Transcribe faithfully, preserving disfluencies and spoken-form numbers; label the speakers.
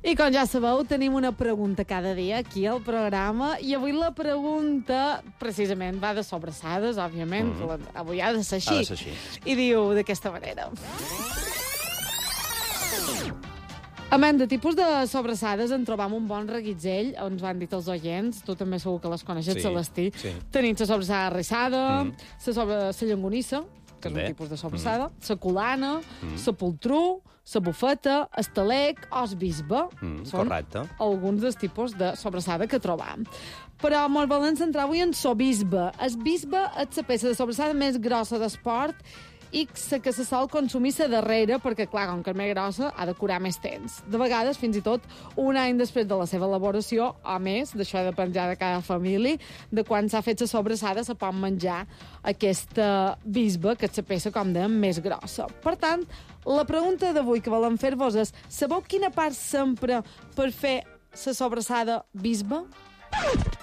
Speaker 1: I com ja sabeu, tenim una pregunta cada dia aquí al programa i avui la pregunta precisament va de sobrassades, òbviament, mm -hmm. que avui ha de ser així.
Speaker 2: Ha de ser així.
Speaker 1: I diu d'aquesta manera. Amant de tipus de sobrassades en trobam un bon reguitzell, ens van dit els oients, tu també segur que les coneixes,
Speaker 2: Sí,
Speaker 1: Celestí.
Speaker 2: sí.
Speaker 1: Tenim la sobrassada rissada,
Speaker 2: Mm.
Speaker 1: la sobre... la llonganissa, que és
Speaker 2: També.
Speaker 1: un tipus de sobrassada, la colana,
Speaker 2: Mm.
Speaker 1: la poltrú, la bufeta, el talec o el bisbe.
Speaker 2: Mm,
Speaker 1: Són
Speaker 2: correcte.
Speaker 1: alguns dels tipus de sobrassada que trobam. Però molt volem centrar avui en el bisbe. El bisbe és la peça de sobrassada més grossa d'esport i la que se sol consumir la darrera, perquè, clar, com que és més grossa, ha de curar més temps. De vegades, fins i tot, un any després de la seva elaboració, o més, d'això ha de penjar de cada família, de quan s'ha fet la sobrassada se pot menjar aquesta bisbe, que és la peça, com dèiem, més grossa. Per tant, la pregunta d'avui que volem fer-vos és: sabeu quina part s'empra per fer la sobrassada bisbe?